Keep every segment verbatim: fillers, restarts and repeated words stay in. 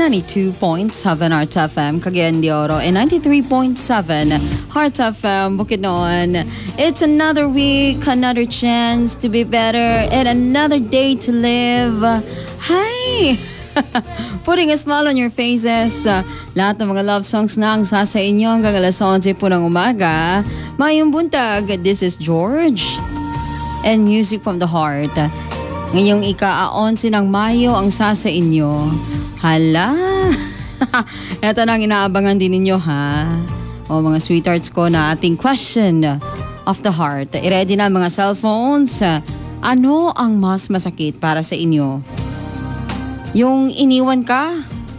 ninety-two point seven Heart F M, Cagayan de Oro, and ninety-three point seven Heart F M, Bukidnon. It's another week, another chance to be better, and another day to live. Hi! Putting a smile on your faces. Uh, lahat ng mga love songs na ang sa inyo hanggang alas onse po ng umaga. Mayong buntag, this is George. And music from the heart. Ngayong ika-onse ng Mayo ang sa inyo. Hala! Ito na ang inaabangan din ninyo, ha? O mga sweethearts ko, na ating question of the heart. I-ready na mga cellphones. Ano ang mas masakit para sa inyo? Yung iniwan ka?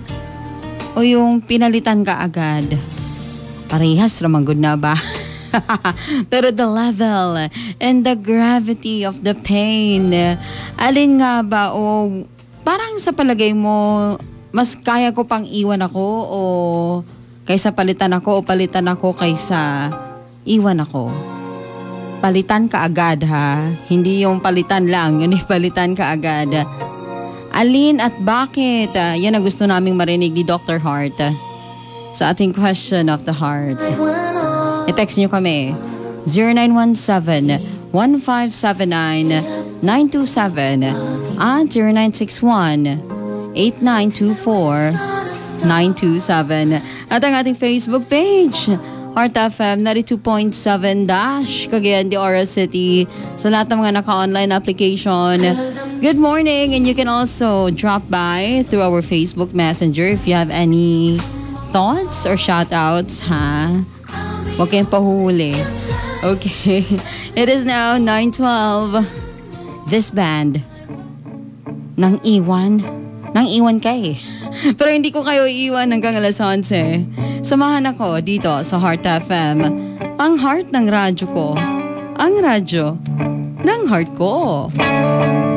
O yung pinalitan ka agad? Parehas naman good na ba? Pero the level and the gravity of the pain, alin nga ba? O parang sa palagay mo, mas kaya ko pang iwan ako o kaysa palitan ako o palitan ako kaysa iwan ako? Palitan ka agad, ha? Hindi yung palitan lang, yun yung palitan ka agad. Alin at bakit? Uh, yan ang gusto naming marinig ni Doctor Heart uh, sa ating question of the heart. I-text nyo kami zero nine one seven, one five seven nine, nine two seven at zero nine six one, eight nine two four, nine two seven. At ang ating Facebook page, Heart F M ninety-two point seven Dash, Cagayan de Oro City. Sa lahat ng mga naka-online application, good morning, and you can also drop by through our Facebook Messenger if you have any thoughts or shoutouts, ha? Huwag kayong pahuhuli. Okay. It is now nine twelve. This band, nang iwan. Nang iwan ka eh. Pero hindi ko kayo iiwan hanggang alas onse. Samahan ako dito sa Heart F M. Ang heart ng radyo ko. Ang radyo ng heart ko.